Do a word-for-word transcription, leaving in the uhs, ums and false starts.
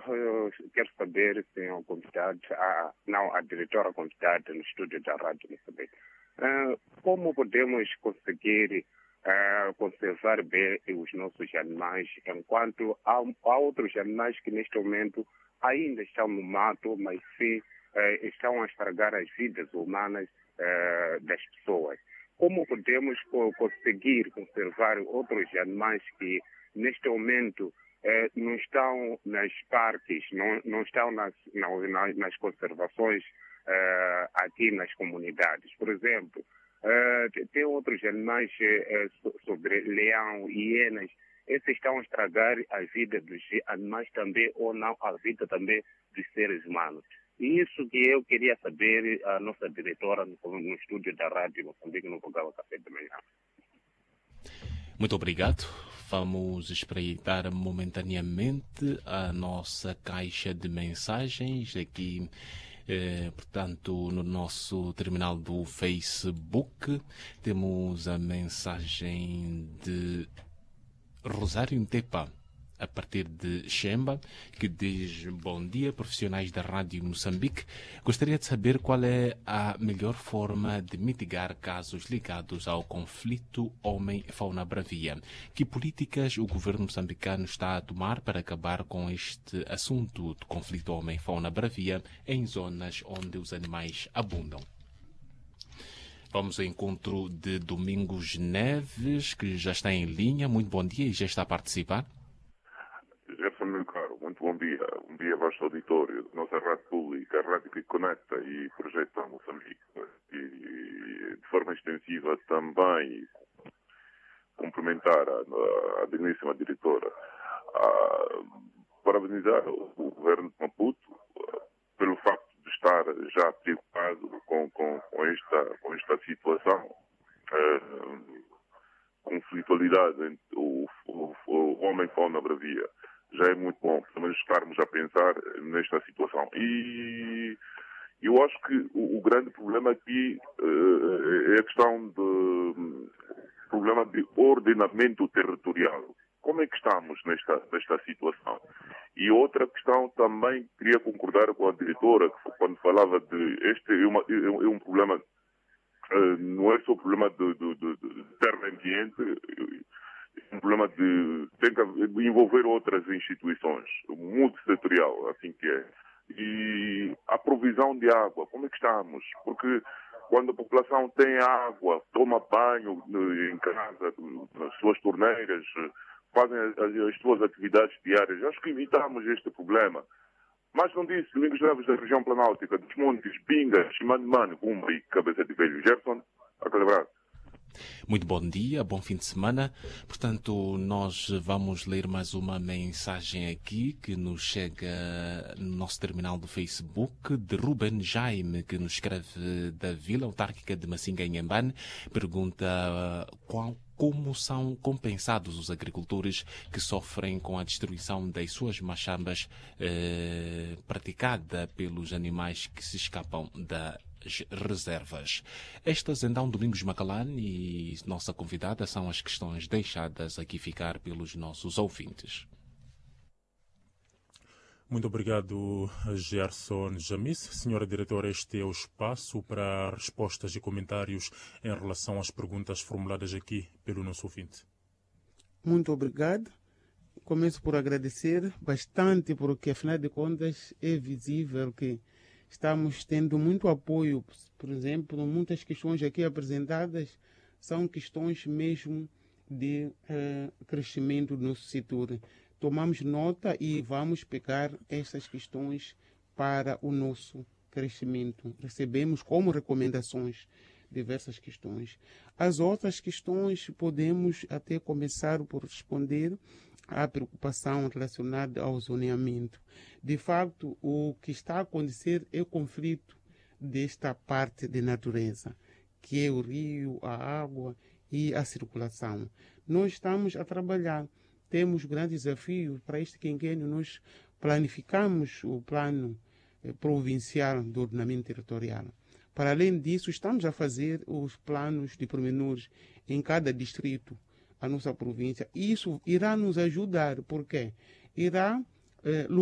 eu quero saber, senhor convidado, a, não, a diretora convidada no estúdio da Rádio Moçambique, uh, como podemos conseguir uh, conservar bem os nossos animais, enquanto há, há outros animais que neste momento ainda estão no mato, mas sim uh, estão a estragar as vidas humanas uh, das pessoas. Como podemos co- conseguir conservar outros animais que neste momento Eh, não estão nas parques, não, não estão nas, nas, nas conservações eh, aqui nas comunidades. Por exemplo, eh, tem outros animais eh, sobre leão, hienas, esses estão a estragar a vida dos animais também, ou não, a vida também dos seres humanos. E isso que eu queria saber, a nossa diretora no, no estúdio da Rádio Moçambique, no programa Café da Manhã. Muito obrigado. Vamos espreitar momentaneamente a nossa caixa de mensagens aqui, eh, portanto, no nosso terminal do Facebook. Temos a mensagem de Rosário Ntepa, a partir de Xemba, que diz: bom dia, profissionais da Rádio Moçambique. Gostaria de saber qual é a melhor forma de mitigar casos ligados ao conflito homem-fauna bravia. Que políticas o governo moçambicano está a tomar para acabar com este assunto de conflito homem-fauna bravia em zonas onde os animais abundam? Vamos ao encontro de Domingos Neves, que já está em linha. Muito bom dia e já está a participar. Jefferson, meu caro, muito bom dia. Um dia vasto auditório da nossa rádio pública, a rádio que conecta e projeta Moçambique. E, de forma extensiva, também cumprimentar a, a digníssima diretora, a, parabenizar o, o governo de Maputo a, pelo facto de estar já preocupado com, com, com, esta, com esta situação. A, conflitualidade entre o, o, o homem-fauna bravia. Já é muito bom, pelo menos estarmos a pensar nesta situação. E eu acho que o, o grande problema aqui uh, é a questão de problema de ordenamento territorial. Como é que estamos nesta, nesta situação? E outra questão também, queria concordar com a diretora, que quando falava de este é, uma, é um problema, uh, não é só o problema de, de, de, de terra ambiente, um problema de tem que envolver outras instituições, multissetorial, assim que é. E a provisão de água, como é que estamos? Porque quando a população tem água, toma banho em casa, nas suas torneiras, fazem as, as suas atividades diárias, acho que evitamos este problema. Mas não disse, Domingos Neves da região planáltica, dos montes, Pingas, Chimanimane, Bumba e Cabeça de Velho. Gerson, aquele abraço. Muito bom dia, bom fim de semana. Portanto, nós vamos ler mais uma mensagem aqui que nos chega no nosso terminal do Facebook, de Ruben Jaime, que nos escreve da Vila Autárquica de Macinga, em Embane. Pergunta qual como são compensados os agricultores que sofrem com a destruição das suas machambas eh, praticada pelos animais que se escapam das reservas. Estas, então, Domingos Macalane e nossa convidada são as questões deixadas aqui ficar pelos nossos ouvintes. Muito obrigado, Gerson Jamis. Senhora diretora, este é o espaço para respostas e comentários em relação às perguntas formuladas aqui pelo nosso ouvinte. Muito obrigado. Começo por agradecer bastante, porque, afinal de contas, é visível que estamos tendo muito apoio. Por exemplo, muitas questões aqui apresentadas são questões mesmo de uh, crescimento do nosso setor. Tomamos nota e vamos pegar essas questões para o nosso crescimento. Recebemos como recomendações diversas questões. As outras questões podemos até começar por responder à preocupação relacionada ao zoneamento. De facto, o que está a acontecer é o conflito desta parte de natureza, que é o rio, a água e a circulação. Nós estamos a trabalhar. Temos grandes desafios para este quinquênio. Nós planificamos o plano eh, provincial do ordenamento territorial. Para além disso, estamos a fazer os planos de pormenores em cada distrito, a nossa província. Isso irá nos ajudar, porque irá eh,